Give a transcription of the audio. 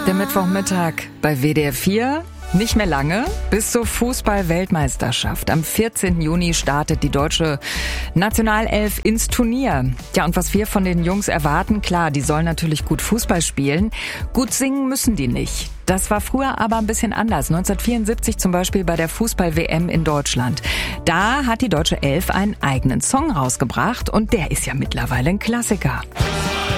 Der Mittwochmittag bei WDR 4. Nicht mehr lange bis zur Fußball-Weltmeisterschaft. Am 14. Juni startet die deutsche Nationalelf ins Turnier. Ja, und was wir von den Jungs erwarten, klar, die sollen natürlich gut Fußball spielen. Gut singen müssen die nicht. Das war früher aber ein bisschen anders. 1974 zum Beispiel bei der Fußball-WM in Deutschland. Da hat die deutsche Elf einen eigenen Song rausgebracht und der ist ja mittlerweile ein Klassiker.